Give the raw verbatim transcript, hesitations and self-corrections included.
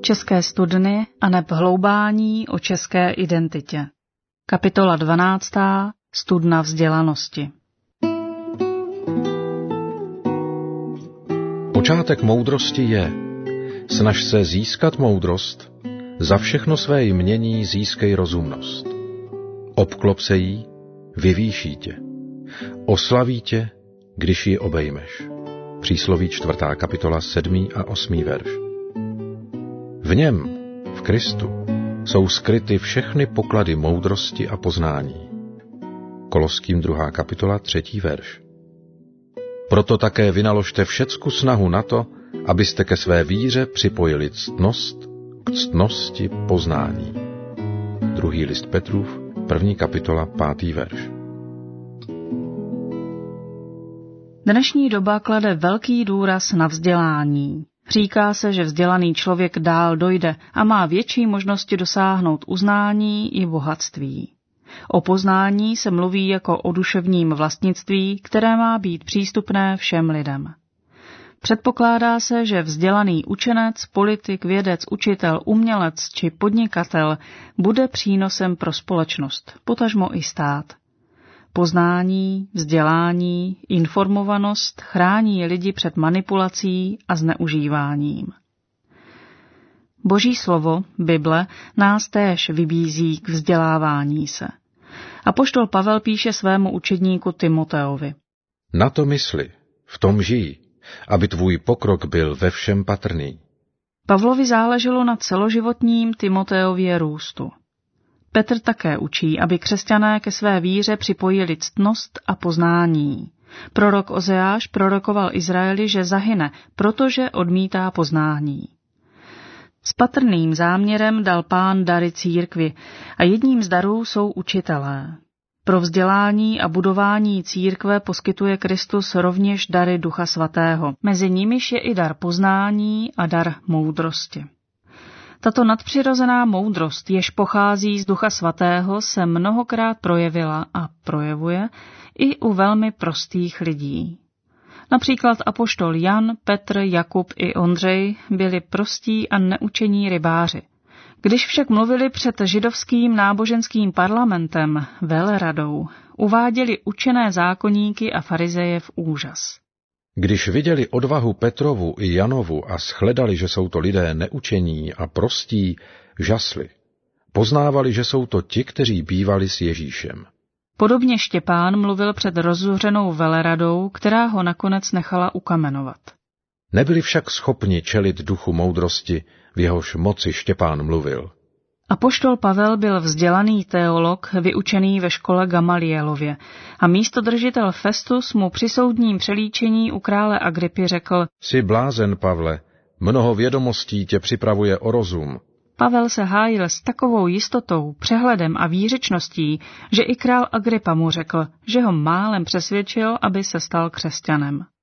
České studny aneb hloubání o české identitě. Kapitola dvanáctá. Studna vzdělanosti. Počátek moudrosti je: snaž se získat moudrost, za všechno své jmění získej rozumnost. Obklop se jí, vyvýší tě. Oslaví tě, když ji obejmeš. Přísloví čtvrtá kapitola sedmý a osmý verš. V něm, v Kristu, jsou skryty všechny poklady moudrosti a poznání. Koloským druhá kapitola třetí verš. Proto také vynaložte všecku snahu na to, abyste ke své víře připojili ctnost k ctnosti poznání. Druhý list Petrův, první kapitola, pátý verš. Dnešní doba klade velký důraz na vzdělání. Říká se, že vzdělaný člověk dál dojde a má větší možnosti dosáhnout uznání i bohatství. O poznání se mluví jako o duševním vlastnictví, které má být přístupné všem lidem. Předpokládá se, že vzdělaný učenec, politik, vědec, učitel, umělec či podnikatel bude přínosem pro společnost, potažmo i stát. Poznání, vzdělání, informovanost chrání lidi před manipulací a zneužíváním. Boží slovo, Bible, nás též vybízí k vzdělávání se. Apoštol Pavel píše svému učedníku Timoteovi: Na to mysli, v tom žij, aby tvůj pokrok byl ve všem patrný. Pavlovi záleželo na celoživotním Timoteově růstu. Petr také učí, aby křesťané ke své víře připojili ctnost a poznání. Prorok Ozeáš prorokoval Izraeli, že zahyne, protože odmítá poznání. S patrným záměrem dal Pán dary církvi a jedním z darů jsou učitelé. Pro vzdělání a budování církve poskytuje Kristus rovněž dary Ducha Svatého. Mezi nimiž je i dar poznání a dar moudrosti. Tato nadpřirozená moudrost, jež pochází z Ducha Svatého, se mnohokrát projevila a projevuje i u velmi prostých lidí. Například apoštol Jan, Petr, Jakub i Ondřej byli prostí a neučení rybáři. Když však mluvili před židovským náboženským parlamentem, veleradou, uváděli učené zákoníky a farizeje v úžas. Když viděli odvahu Petrovu i Janovu a shledali, že jsou to lidé neučení a prostí, žasli. Poznávali, že jsou to ti, kteří bývali s Ježíšem. Podobně Štěpán mluvil před rozzuřenou veleradou, která ho nakonec nechala ukamenovat. Nebyli však schopni čelit duchu moudrosti, v jehož moci Štěpán mluvil. Apoštol Pavel byl vzdělaný teolog, vyučený ve škole Gamalielově a místodržitel Festus mu při soudním přelíčení u krále Agripy řekl: Jsi blázen, Pavle, mnoho vědomostí tě připravuje o rozum. Pavel se hájil s takovou jistotou, přehledem a výřečností, že i král Agripa mu řekl, že ho málem přesvědčil, aby se stal křesťanem.